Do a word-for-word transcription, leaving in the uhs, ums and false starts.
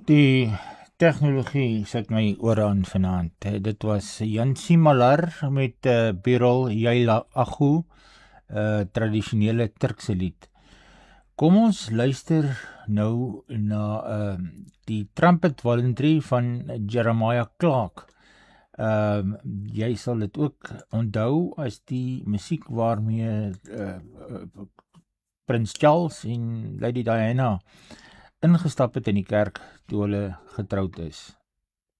Die tegnologie sit my oor aan vanaand. Eh, Dit was Jansi Malar met uh, Birol Jaila Agu, uh, tradisionele Turkse lied. Kom ons luister nou na uh, die Trumpet Voluntary van Jeremiah Clark. Um, jy sal dit ook onthou as die musiek waarmee uh, uh, Prins Charles en Lady Diana ingestap het in die kerk toe hulle getroud is.